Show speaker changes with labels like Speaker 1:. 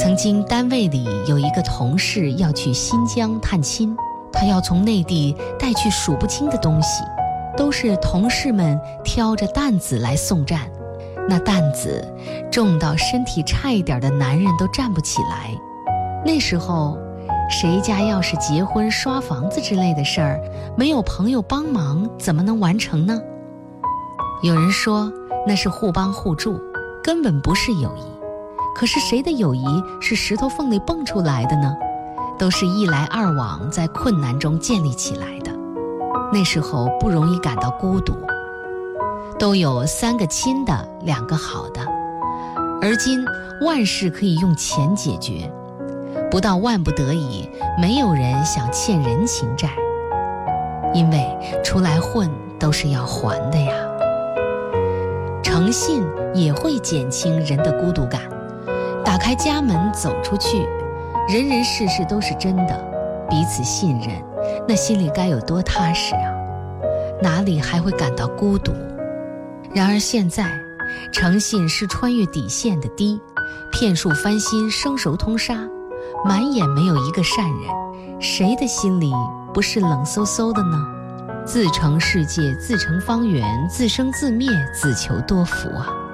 Speaker 1: 曾经单位里有一个同事要去新疆探亲，他要从内地带去数不清的东西，都是同事们挑着担子来送站。那担子重到身体差一点的男人都站不起来。那时候谁家要是结婚刷房子之类的事儿，没有朋友帮忙怎么能完成呢？有人说那是互帮互助，根本不是友谊。可是谁的友谊是石头缝里蹦出来的呢？都是一来二往在困难中建立起来的。那时候不容易感到孤独，都有3个亲的2个好的。而今万事可以用钱解决，不到万不得已，没有人想欠人情债，因为出来混都是要还的呀。诚信也会减轻人的孤独感。打开家门走出去，人人事事都是真的，彼此信任，那心里该有多踏实啊，哪里还会感到孤独？然而现在，诚信是穿越底线的低，骗术翻新，生熟通杀，满眼没有一个善人，谁的心里不是冷飕飕的呢？自成世界，自成方圆，自生自灭，自求多福啊！